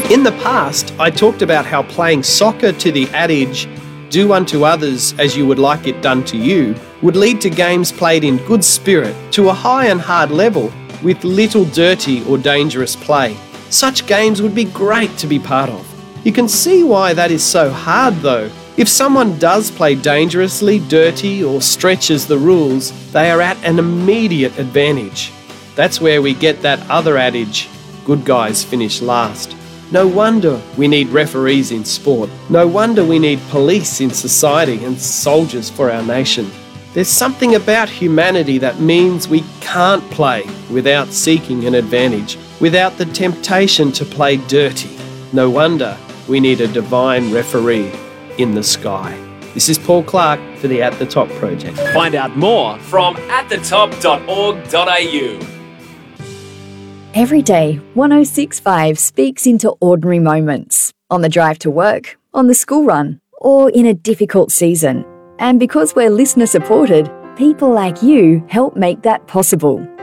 In the past, I talked about how playing soccer to the adage, "do unto others as you would like it done to you," would lead to games played in good spirit to a high and hard level with little dirty or dangerous play. Such games would be great to be part of. You can see why that is so hard though. If someone does play dangerously, dirty or stretches the rules, they are at an immediate advantage. That's where we get that other adage, good guys finish last. No wonder we need referees in sport. No wonder we need police in society and soldiers for our nation. There's something about humanity that means we can't play without seeking an advantage, without the temptation to play dirty. No wonder we need a divine referee in the sky. This is Paul Clark for the At The Top Project. Find out more from atthetop.org.au. Every day, 1065 speaks into ordinary moments. On the drive to work, on the school run, or in a difficult season. And because we're listener supported, people like you help make that possible.